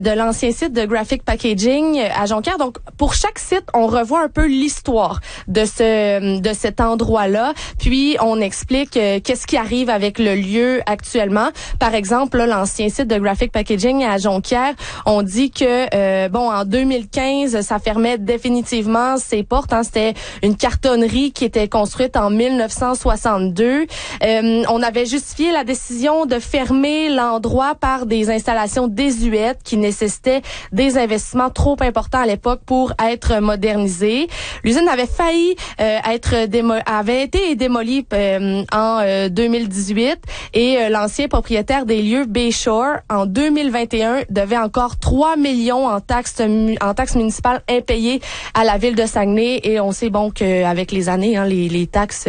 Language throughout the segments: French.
de l'ancien site de Graphic Packaging à Jonquière. Donc, pour chaque site, on revoit un peu l'histoire de cet endroit-là. Puis, on explique qu'est-ce qui arrive avec le lieu actuellement. Par exemple, là, l'ancien site de Graphic Packaging à Jonquière, on dit que, en 2015, ça fermait définitivement ses portes. C'était une cartonnerie qui était construite en 1962. On avait justifié la décision de fermer l'endroit par des installations désuètes qui nécessitait des investissements trop importants à l'époque pour être modernisée. L'usine avait failli avait été démolie en 2018 et l'ancien propriétaire des lieux Bayshore en 2021 devait encore 3 millions en taxes municipales impayées à la ville de Saguenay et on sait qu'avec les années les taxes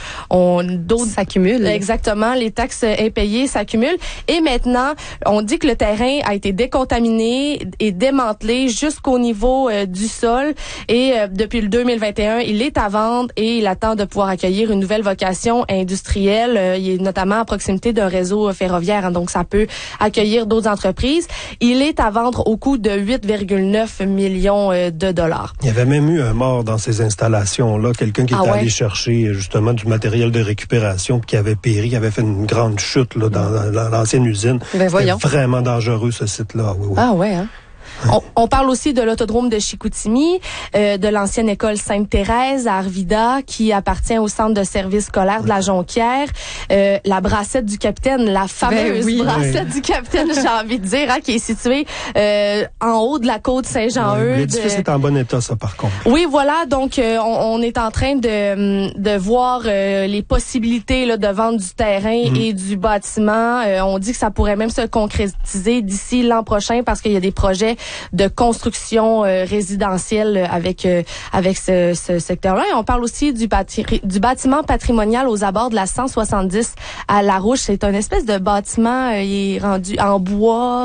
d'autres s'accumulent. Exactement, les taxes impayées s'accumulent et maintenant on dit que le terrain a été décontaminé et démantelé jusqu'au niveau du sol et depuis le 2021, il est à vendre et il attend de pouvoir accueillir une nouvelle vocation industrielle. Il est notamment à proximité d'un réseau ferroviaire, donc ça peut accueillir d'autres entreprises. Il est à vendre au coût de 8,9 millions de dollars. Il y avait même eu un mort dans ces installations-là, quelqu'un qui était allé chercher justement du matériel de récupération qui avait péri, qui avait fait une grande chute là, dans l'ancienne usine. C'était vraiment dangereux ce site-là. Oui. Ah ouais, hein? On parle aussi de l'autodrome de Chicoutimi, de l'ancienne école Sainte-Thérèse à Arvida, qui appartient au centre de service scolaire de la Jonquière. La brassette du capitaine, la fameuse brassette du capitaine, j'ai envie de dire, qui est située en haut de la côte Saint-Jean-Eudes. L'édifice est en bon état, ça, par contre. Oui, voilà. Donc, on est en train de voir les possibilités là, de vente du terrain et du bâtiment. On dit que ça pourrait même se concrétiser d'ici l'an prochain parce qu'il y a des projets de construction résidentielle avec ce secteur-là. Et on parle aussi du bâtiment patrimonial aux abords de la 170 à Larouche. C'est un espèce de bâtiment, il est rendu en bois.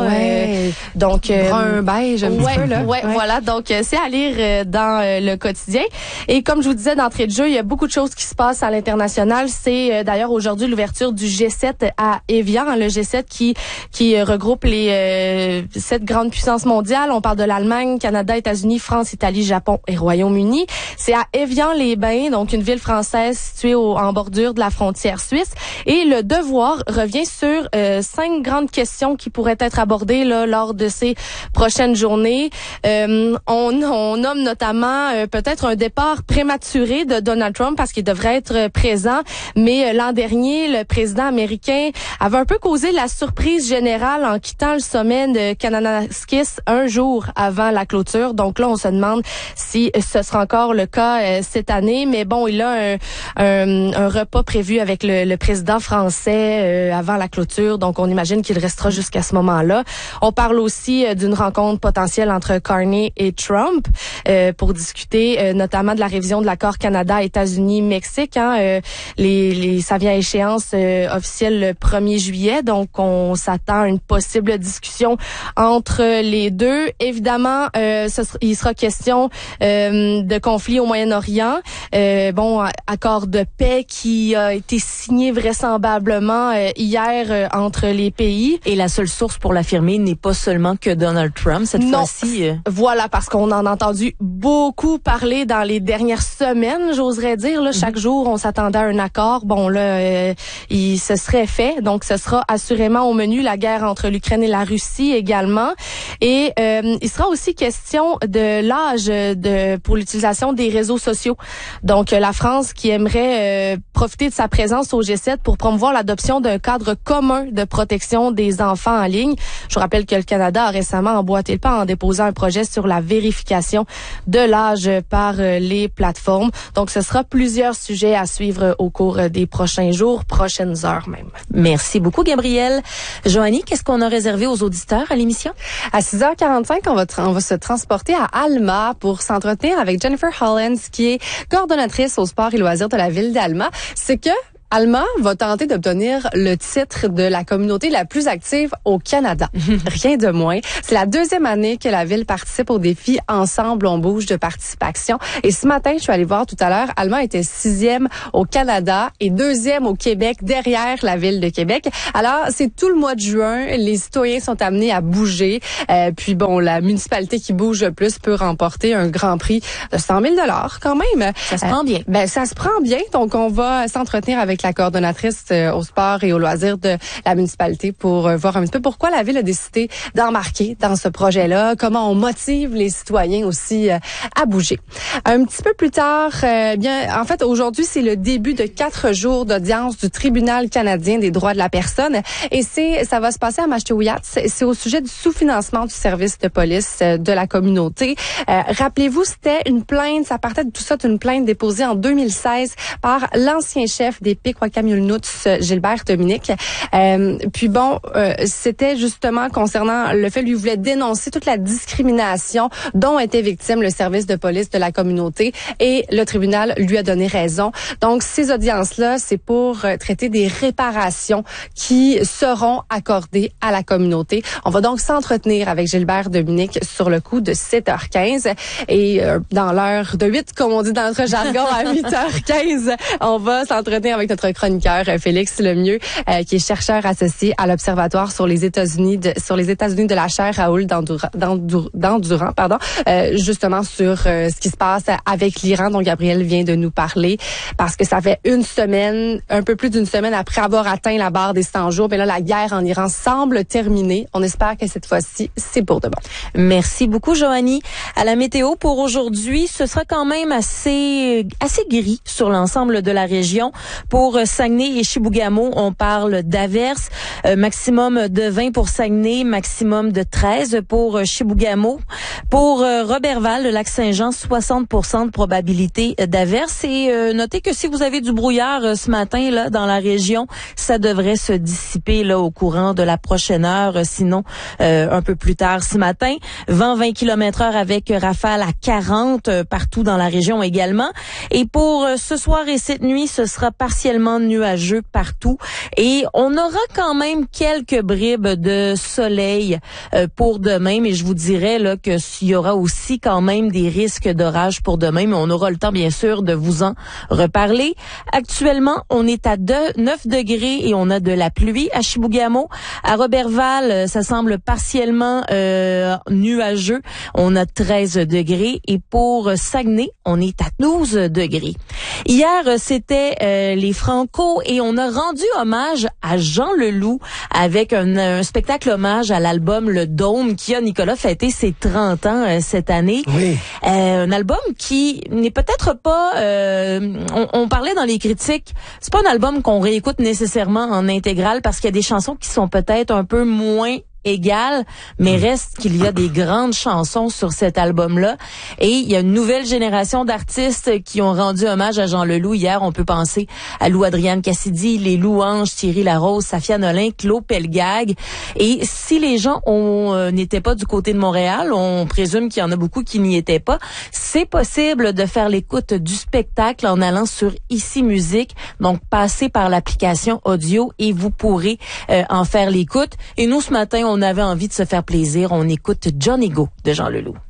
Donc brun beige, un petit peu, là. Voilà. Donc c'est à lire dans le quotidien. Et comme je vous disais d'entrée de jeu, il y a beaucoup de choses qui se passent à l'international. C'est d'ailleurs aujourd'hui l'ouverture du G7 à Évian, le G7 qui regroupe les 7 grandes puissances mondiales. On parle de l'Allemagne, Canada, États-Unis, France, Italie, Japon et Royaume-Uni. C'est à Évian-les-Bains, donc une ville française située en bordure de la frontière suisse. Et le Devoir revient sur 5 grandes questions qui pourraient être abordées là, lors de ces prochaines journées. On nomme notamment peut-être un départ prématuré de Donald Trump parce qu'il devrait être présent. Mais l'an dernier, le président américain avait un peu causé la surprise générale en quittant le sommet de Kananaskis un jour avant la clôture. Donc là, on se demande si ce sera encore le cas cette année. Mais bon, il a un repas prévu avec le président français avant la clôture. Donc, on imagine qu'il restera jusqu'à ce moment-là. On parle aussi d'une rencontre potentielle entre Carney et Trump pour discuter notamment de la révision de l'accord Canada-États-Unis-Mexique. Ça vient à échéance officielle le 1er juillet. Donc, on s'attend à une possible discussion entre les deux. Évidemment, il sera question de conflit au Moyen-Orient. Accord de paix qui a été signé vraisemblablement hier entre les pays. Et la seule source pour l'affirmer n'est pas seulement que Donald Trump cette fois-ci. Voilà, parce qu'on en a entendu beaucoup parler dans les dernières semaines, j'oserais dire. Là, chaque jour, on s'attendait à un accord. Bon, là, il se serait fait. Donc, ce sera assurément au menu la guerre entre l'Ukraine et la Russie également. Et il sera aussi question de l'âge pour l'utilisation des réseaux sociaux. Donc, la France qui aimerait profiter de sa présence au G7 pour promouvoir l'adoption d'un cadre commun de protection des enfants en ligne. Je vous rappelle que le Canada a récemment emboîté le pas en déposant un projet sur la vérification de l'âge par les plateformes. Donc, ce sera plusieurs sujets à suivre au cours des prochains jours, prochaines heures même. Merci beaucoup, Gabrielle. Joanie, qu'est-ce qu'on a réservé aux auditeurs à l'émission? À 6h45, on va se transporter à Alma pour s'entretenir avec Jennifer Hollins, qui est coordonnatrice au sport et loisirs de la ville d'Alma. Ce que Alma va tenter d'obtenir le titre de la communauté la plus active au Canada. Rien de moins. C'est la 2e année que la ville participe au défi Ensemble, on bouge de participation. Et ce matin, je suis allée voir tout à l'heure, Alma était 6e au Canada et 2e au Québec, derrière la ville de Québec. Alors, c'est tout le mois de juin. Les citoyens sont amenés à bouger. Puis bon, la municipalité qui bouge le plus peut remporter un grand prix de 100 000 $ quand même. Ça se prend bien. Ça se prend bien. Donc, on va s'entretenir avec la coordonnatrice au sport et aux loisirs de la municipalité pour voir un petit peu pourquoi la ville a décidé d'embarquer dans ce projet-là, comment on motive les citoyens aussi à bouger. Un petit peu plus tard, en fait, aujourd'hui, c'est le début de 4 jours d'audience du Tribunal canadien des droits de la personne et ça va se passer à Mashteuiat. C'est au sujet du sous-financement du service de police de la communauté. Rappelez-vous, c'était une plainte, ça partait de tout ça d'une plainte déposée en 2016 par l'ancien chef des Pikwakam-Yulnoots, Gilbert Dominique. Puis bon, c'était justement concernant le fait lui voulait dénoncer toute la discrimination dont était victime le service de police de la communauté et le tribunal lui a donné raison. Donc ces audiences-là, c'est pour traiter des réparations qui seront accordées à la communauté. On va donc s'entretenir avec Gilbert Dominique sur le coup de 7h15 et dans l'heure de 8, comme on dit dans notre jargon, à 8h15, on va s'entretenir avec notre chroniqueur Félix Lemieux, qui est chercheur associé à l'Observatoire sur les États-Unis de la chaire Raoul d'Endurant, justement sur ce qui se passe avec l'Iran dont Gabriel vient de nous parler, parce que ça fait un peu plus d'une semaine après avoir atteint la barre des 100 jours, mais là la guerre en Iran semble terminée. On espère que cette fois-ci, c'est pour de bon. Merci beaucoup, Joanie. À la météo pour aujourd'hui, ce sera quand même assez gris sur l'ensemble de la région. Pour Saguenay et Chibougamau, on parle d'averses. Maximum de 20 pour Saguenay, maximum de 13 pour Chibougamau. Pour Roberval, le Lac-Saint-Jean, 60% de probabilité d'averses. Et notez que si vous avez du brouillard ce matin là dans la région, ça devrait se dissiper là au courant de la prochaine heure. Sinon, un peu plus tard ce matin, vent 20 km/h avec rafale à 40 partout dans la région également. Et pour ce soir et cette nuit, ce sera partiellement nuageux partout. Et on aura quand même quelques bribes de soleil pour demain, mais je vous dirais là que il y aura aussi quand même des risques d'orage pour demain, mais on aura le temps bien sûr de vous en reparler. Actuellement, on est à 9 degrés et on a de la pluie à Chibougamau. À Roberval, ça semble partiellement nuageux. On a 13 degrés et pour Saguenay, on est à 12 degrés. Hier, c'était les Franco et on a rendu hommage à Jean Leloup avec un spectacle hommage à l'album Le Dôme qui a, Nicolas, fêté ses 30 ans cette année. Oui. Un album qui n'est peut-être pas... on parlait dans les critiques, c'est pas un album qu'on réécoute nécessairement en intégrale parce qu'il y a des chansons qui sont peut-être un peu moins égale, mais reste qu'il y a des grandes chansons sur cet album-là. Et il y a une nouvelle génération d'artistes qui ont rendu hommage à Jean Leloup. Hier, on peut penser à Lou-Adrienne Cassidy, les Louanges, Thierry Larose, Safia Nolin, Claude Pelgag. Et si les gens n'étaient pas du côté de Montréal, on présume qu'il y en a beaucoup qui n'y étaient pas, c'est possible de faire l'écoute du spectacle en allant sur Ici Musique. Donc, passez par l'application audio et vous pourrez en faire l'écoute. Et nous, ce matin, on avait envie de se faire plaisir. On écoute Johnny Go de Jean Leloup.